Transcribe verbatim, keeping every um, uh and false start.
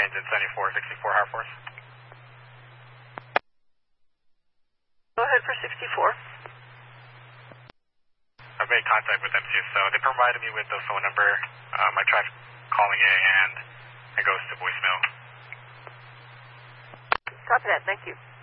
engine seventy-four sixty-four, High Force. Go ahead for sixty-four. I've made contact with M C S, so they provided me with the phone number. Um, I tried calling it and it goes to voicemail. Copy that, thank you.